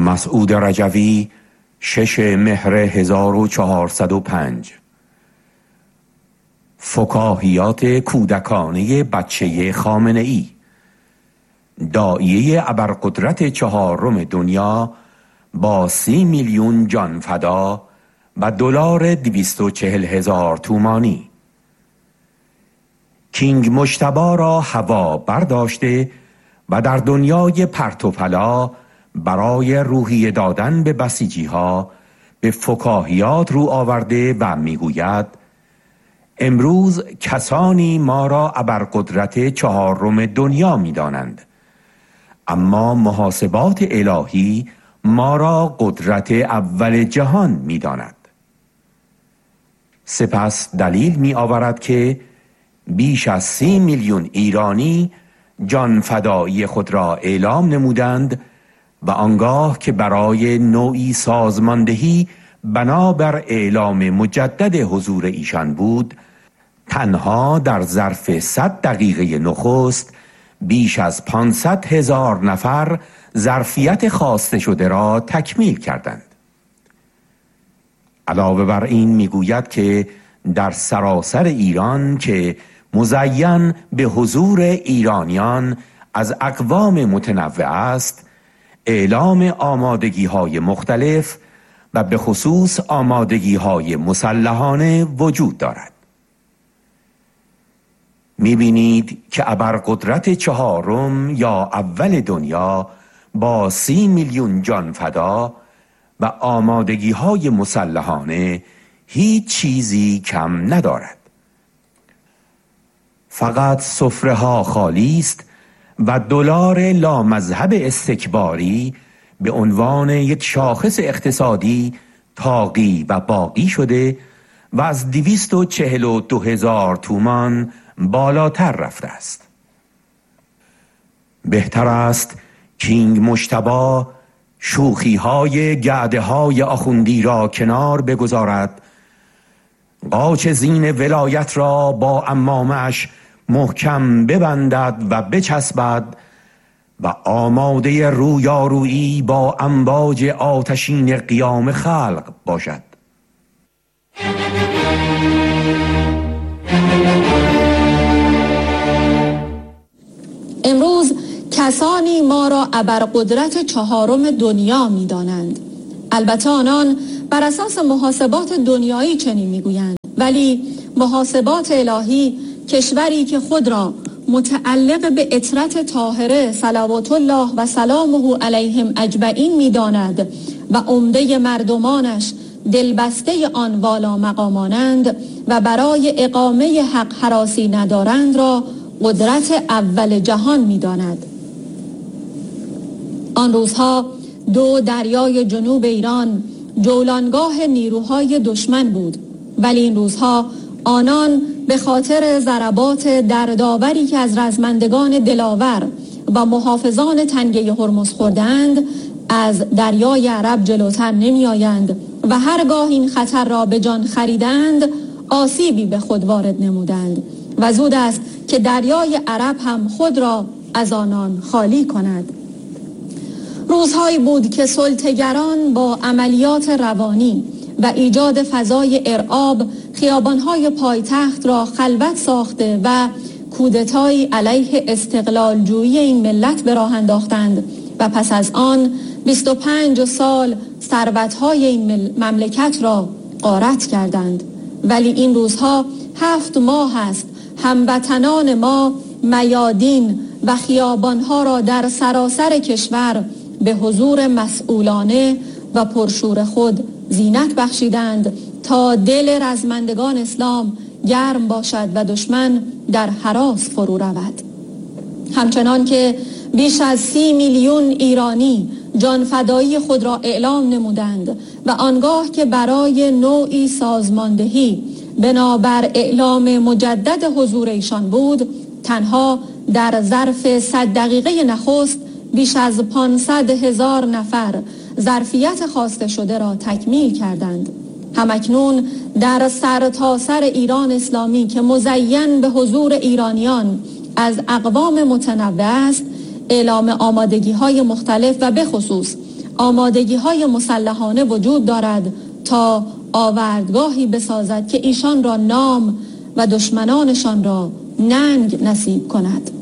مسعود رجوی 6 مهر 1405. فکاهیات کودکانه بچه خامنه‌ای. داعیه ابرقدرت 4 دنیا با 30 میلیون جان فدا و دلار 240,000 تومانی. کینگ مجتبی را هوا برداشته و در دنیای پرتوپلا برای روحیه دادن به بسیجی ها به فکاهیات رو آورده و میگوید: امروز کسانی ما را ابرقدرت 4 دنیا می‌دانند، اما محاسبات الهی ما را قدرت اول جهان می‌داند. سپس دلیل می‌آورد که بیش از 30 میلیون ایرانی جان فدایی خود را اعلام نمودند و آنگاه که برای نوعی سازماندهی بنابر اعلام مجدد حضور ایشان بود، تنها در ظرف 100 دقیقه نخست بیش از 500,000 نفر ظرفیت خواسته شده را تکمیل کردند. علاوه بر این میگوید که در سراسر ایران که مزین به حضور ایرانیان از اقوام متنوع است، اعلام آمادگی‌های مختلف و به خصوص آمادگی‌های مسلحانه وجود دارد. می‌بینید که ابرقدرت 4 یا اول دنیا با 30 میلیون جان فدا و آمادگی‌های مسلحانه هیچ چیزی کم ندارد. فقط سفره‌ها خالی است و دلار لامذهب استکباری به عنوان یک شاخص اقتصادی طاغی و باقی شده و از 242,000 تومان بالاتر رفته است. بهتر است کینگ مجتبی شوخی‌های گعده‌های آخوندی را کنار بگذارد، قاچ زین ولایت را با عمامش محکم ببندد و بچسبد و آماده رویارویی با امواج آتشین قیام خلق باشد. امروز کسانی ما را ابرقدرت 4 دنیا می دانند. البته آنان بر اساس محاسبات دنیایی چنین می گویند، ولی محاسبات الهی کشوری که خود را متعلق به عطرت طاهره صلوات الله و سلامه علیهم اجمعین می داند و عمده مردمانش دلبسته آن والا مقامانند و برای اقامه حق هراسی ندارند را قدرت اول جهان می داند. آن روزها 2 دریای جنوب ایران جولانگاه نیروهای دشمن بود، ولی این روزها آنان به خاطر ضربات دردآوری که از رزمندگان دلاور و محافظان تنگه هرمز خوردند از دریای عرب جلوتر نمی آیند و هرگاه این خطر را به جان خریدند آسیبی به خود وارد نمودند و زود است که دریای عرب هم خود را از آنان خالی کند. روزهایی بود که سلطه‌گران با عملیات روانی و ایجاد فضای ارعاب خیابان‌های پایتخت را خلوت ساخته و کودتایی علیه استقلال جویی این ملت به راه انداختند و پس از آن 25 سال ثروت‌های این مملکت را غارت کردند. ولی این روزها 7 ماه است هموطنان ما میادین و خیابان‌ها را در سراسر کشور به حضور مسئولانه و پرشور خود زینت بخشیدند تا دل رزمندگان اسلام گرم باشد و دشمن در هراس فرو رود. همچنان که بیش از 30 میلیون ایرانی جان فدایی خود را اعلام نمودند و آنگاه که برای نوعی سازماندهی بنابر اعلام مجدد حضور ایشان بود، تنها در ظرف 100 دقیقه نخست بیش از 500,000 نفر ظرفیت خواسته شده را تکمیل کردند. همکنون در سرتاسر ایران اسلامی که مزین به حضور ایرانیان از اقوام متنوع است، اعلام آمادگی‌های مختلف و به خصوص آمادگی‌های مسلحانه وجود دارد تا آوردگاهی بسازد که ایشان را نام و دشمنانشان را ننگ نصیب کند.